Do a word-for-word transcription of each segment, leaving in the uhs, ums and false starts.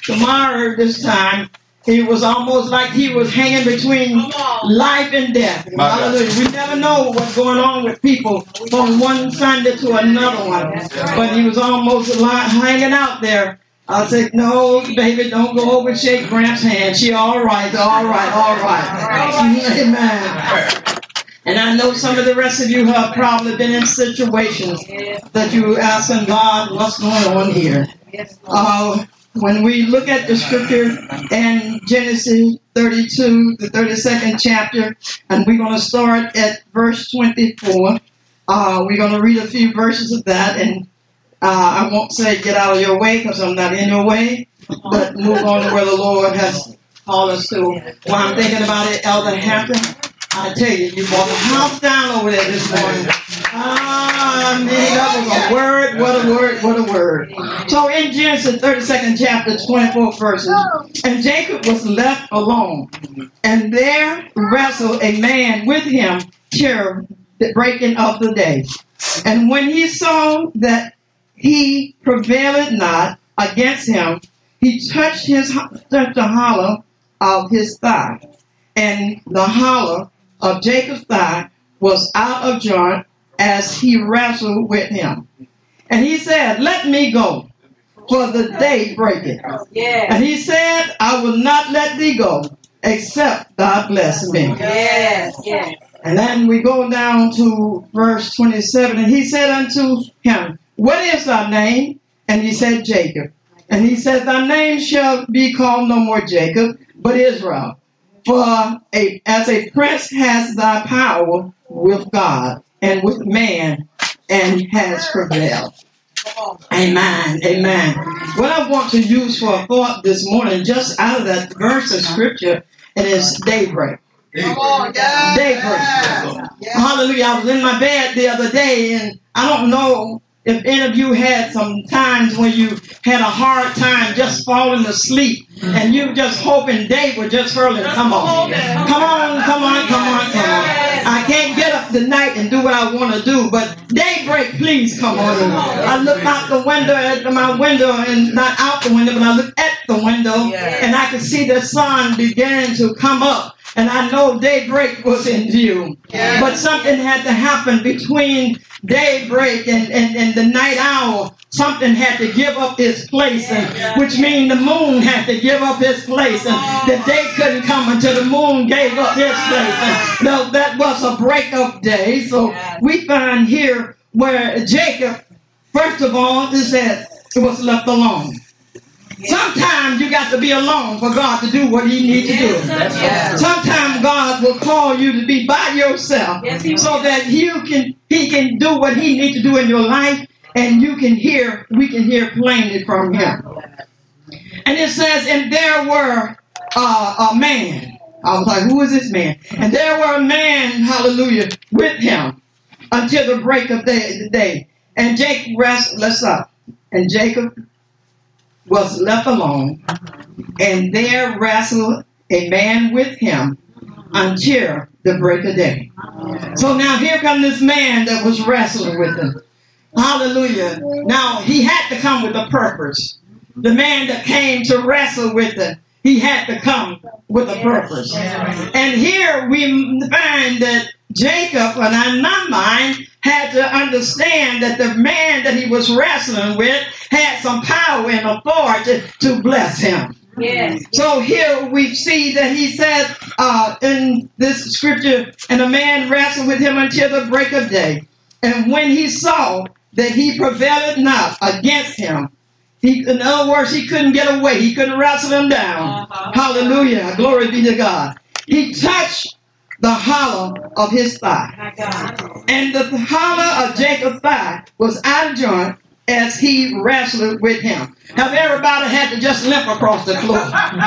tomorrow this time, he was almost like he was hanging between life and death. Hallelujah. We never know what's going on with people from one Sunday to another one. But he was almost hanging out there. I said, no, baby, don't go over and shake Gramps' hand. She all right, all right, all right. Amen. And I know some of the rest of you have probably been in situations that you asking God, what's going on here? Uh, when we look at the scripture in Genesis thirty-two, the thirty-second chapter, and we're going to start at verse twenty-four. Uh, we're going to read a few verses of that, and uh, I won't say get out of your way because I'm not in your way, but move on to where the Lord has called us to. While I'm thinking about it, Elder Hampton, I tell you, you brought the house down over there this morning. Ah, man, that was a word, what a word, what a word. So in Genesis thirty-second chapter, twenty-four verses, and Jacob was left alone, and there wrestled a man with him till the breaking of the day. And when he saw that he prevailed not against him, he touched his touched the hollow of his thigh, and the hollow of Jacob's thigh was out of joint as he wrestled with him. And he said, let me go, for the day breaketh. Yeah. And he said, I will not let thee go, except thou bless me. Yes. Yes. And then we go down to verse twenty-seven. And he said unto him, what is thy name? And he said, Jacob. And he said, thy name shall be called no more Jacob, but Israel. For a, as a prince has thy power with God and with man, and has prevailed. Amen. Amen. What I want to use for a thought this morning, just out of that verse of scripture, it is daybreak. Daybreak. Daybreak. Hallelujah. I was in my bed the other day, and I don't know if any of you had some times when you had a hard time just falling asleep and you just hoping day would just early come on. Come on, come on, come on, come on. I can't get up tonight and do what I want to do, but daybreak, please come on. I look out the window at my window, and not out the window, but I look at the window, and I can see the sun beginning to come up. And I know daybreak was in view. Yes. But something had to happen between daybreak and, and, and the night hour. Something had to give up its place, and, which means the moon had to give up its place. And the day couldn't come until the moon gave up its place. And no, that was a break-up day. So we find here where Jacob, first of all, it said it was left alone. Sometimes you got to be alone for God to do what he needs to do. Yes. Sometimes God will call you to be by yourself, yes, so that you can, he can do what he needs to do in your life, and you can hear, we can hear plainly from him. And it says, and there were uh, a man. I was like, who is this man? And there were a man, hallelujah, with him until the break of day, the day. And Jacob rested, let's up. And Jacob was left alone, and there wrestled a man with him until the break of day. So now here comes this man that was wrestling with him. Hallelujah. Now he had to come with a purpose. The man that came to wrestle with him, he had to come with a purpose. And here we find that Jacob, and in my mind, had to understand that the man that he was wrestling with had some power and authority to bless him. Yes. So here we see that he said uh, in this scripture, and a man wrestled with him until the break of day. And when he saw that he prevailed not against him, he, in other words, he couldn't get away. He couldn't wrestle him down. Uh-huh. Hallelujah. Glory be to God. He touched the hollow of his thigh. And the hollow of Jacob's thigh was out of joint as he wrestled with him. Have everybody had to just limp across the floor?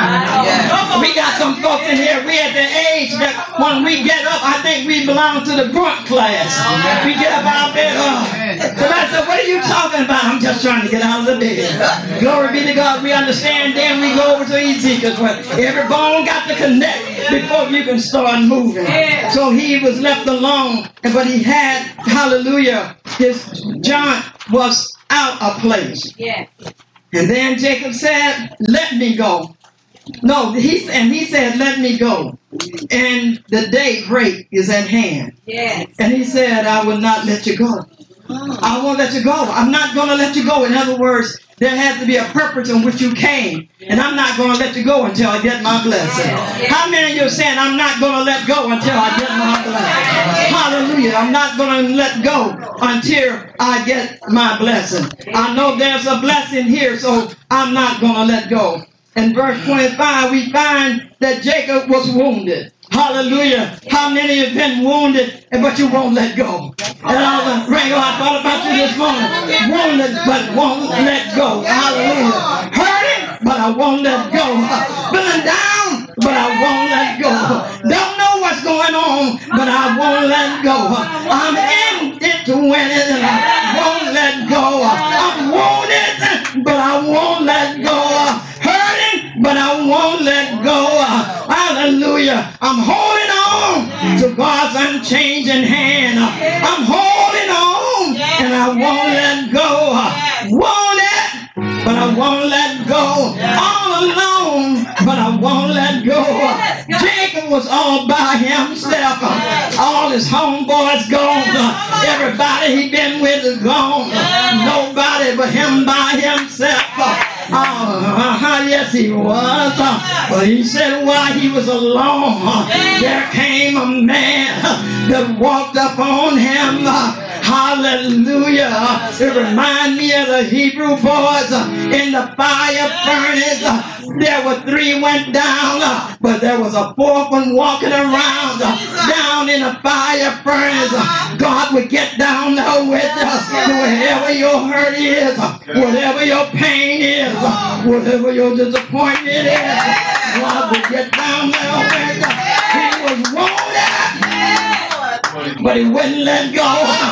Yeah. We got some folks in here, we at the age that when we get up, I think we belong to the grunt class. We get up out there. Uh, so I said, what are you talking about? I'm just trying to get out of the bed. Glory be to God. We understand. Then we go over to Ezekiel's where every bone got to connect before you can start moving. So he was left alone, but he had, hallelujah, his joint was out of place. Yeah. And then Jacob said, let me go. No, he and he said, let me go. And the day break is at hand. Yes. And he said, I will not let you go. I won't let you go. I'm not going to let you go. In other words, there has to be a purpose in which you came. And I'm not going to let you go until I get my blessing. How many of you are saying, I'm not going to let go until I get my blessing? Hallelujah. I'm not going to let go until I get my blessing. I know there's a blessing here, so I'm not going to let go. In verse twenty-five, we find that Jacob was wounded. Hallelujah. How many have been wounded, but you won't let go? And I was praying, I thought about you this morning. Wounded, but won't let go. Hallelujah. Hurting, but I won't let go. Feeling down, but I won't let go. Don't know what's going on, but I won't let go. I'm in it to win it, and I won't let go. I'm wounded, but I won't let go. Hurting, but I won't let go. Hallelujah. I'm holding on to God's unchanging hand. I'm holding on and I won't let go. Won't it, but I won't let go. All alone, but I won't let go. Jacob was all by himself. All his homeboys gone. Everybody he been with is gone. Nobody but him by himself. Oh, yes, he was. But he said while he was alone, there came a man that walked up on him. Hallelujah. It reminds me of the Hebrew boys in the fire furnace. There were three went down, but there was a fourth one walking around down in the fire furnace. God would get down there with us. Wherever your hurt is, whatever your pain is, whatever your disappointment is, God would get down there with us. He was wounded, but he wouldn't let go.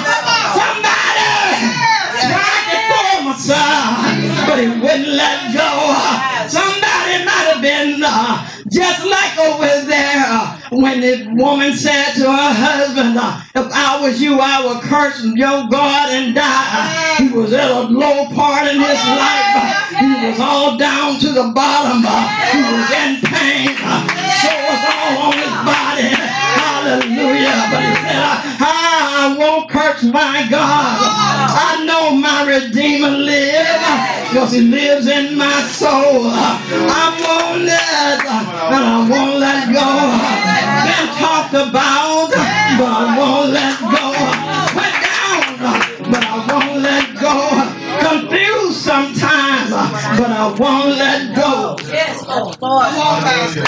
Somebody tried to throw him aside, but he wouldn't let go. Somebody might have been uh, just like over there uh, when the woman said to her husband, uh, if I was you, I would curse your God and die. He was at a low part in his life. He was all down to the bottom. He was in pain. So was all on his body. Hallelujah. But he said, I, I won't curse my God. I know my Redeemer lives because he lives in my soul. I'm wounded and I won't let go. Been talked about, but I won't let go. Put down, but I won't let go. Confused sometimes, but I won't let go. Yes, Lord.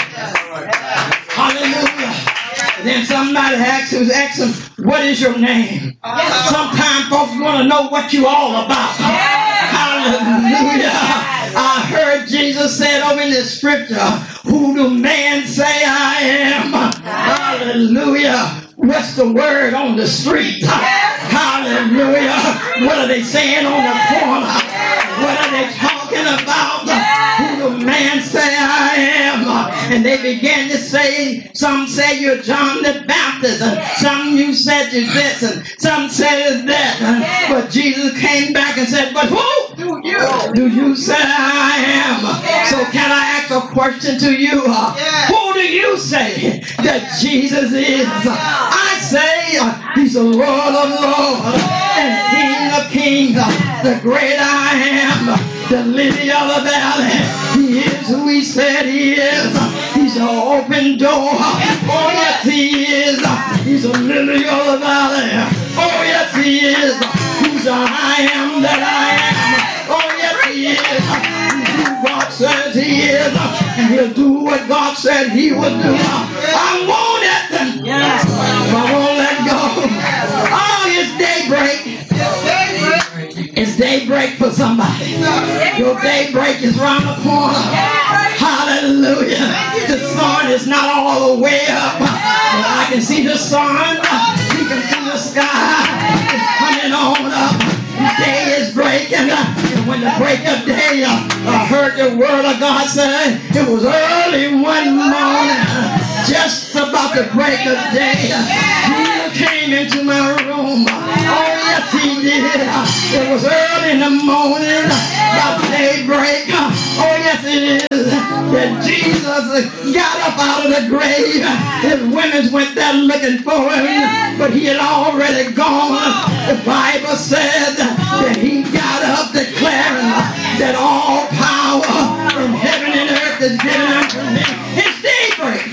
Hallelujah. Then somebody asks him, asks him, what is your name? Yes. Sometimes folks want to know what you all about. Yes. Hallelujah. I heard Jesus said over in the scripture, who do man say I am? Hallelujah. What's the word on the street? Yes. Hallelujah. What are they saying on the corner? What are they talking about? Yes. Who do man say I am? And they began to say, some say you're John the Baptist, and some you said you're this, and some said that. And, but Jesus came back and said, but who do you do you say I am? So can I ask a question to you? Who do you say that Jesus is? I say uh, he's the Lord of Lords and King of Kings, uh, the great I am, the lily of the valley. He is who he said he is. He's an open door. Oh yes he is. He's a lily of the valley. Oh yes he is. He's a I am that I am. Oh yes he is. He's who God says he is. And he'll do what God said he would do. I want it. Yes. I won't let go. Oh, it's daybreak. It's daybreak for somebody. Your daybreak is round the corner. Hallelujah. The sun is not all the way up. But I can see the sun. You can see the sky. It's coming on up. The day is breaking. And when the break of day, I heard the word of God say, it was early one morning, just about the break of day. You came into my room. Oh, yeah. yes, he did. It was early in the morning, about daybreak. Oh, yes, it is. That Jesus got up out of the grave. His women went there looking for him, but he had already gone. The Bible said that he got up declaring that all power in heaven and earth is given unto me. It's daybreak.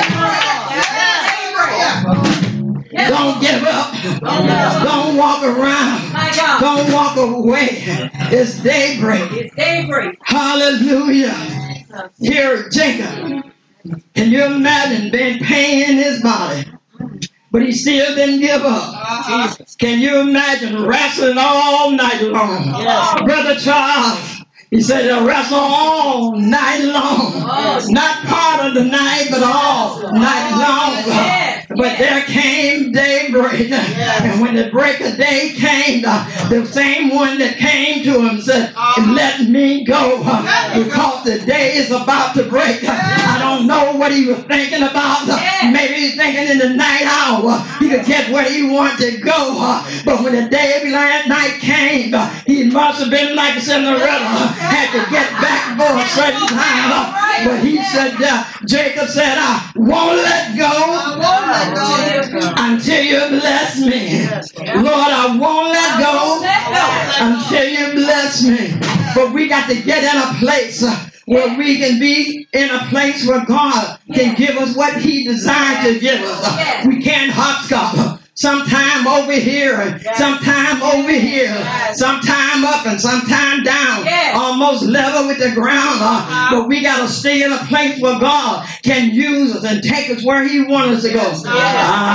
Don't give up. Don't walk around. Don't walk away. It's daybreak. It's daybreak. Hallelujah. Here, Jacob. Can you imagine being pain in his body? But he still didn't give up. Uh-huh. Can you imagine wrestling all night long? Yes. Brother Charles, he said he'll wrestle all night long. Oh, not part of the night, but all oh, night long. Yes. But there came daybreak. Yes. And when the break of day came, uh, the same one that came to him said, let me go. Uh, because the day is about to break. Uh, I don't know what he was thinking about. Uh, maybe he's thinking in the night hour he could get where he wanted to go. Uh, but when the day of night came, uh, he must have been like Cinderella. Had to get back for a certain time. But he said, uh, Jacob said, I won't let go, I won't let go until you bless me. Lord, I won't let go until you bless me. But we got to get in a place uh, where we can be in a place where God can give us what he designed to give us. Uh, we can't hopscotch. Sometime over here, and yes. sometime over here, yes. sometime up and sometime down, yes. almost level with the ground. Uh, uh-huh. But we got to stay in a place where God can use us and take us where he wants us to go. Yes. Uh,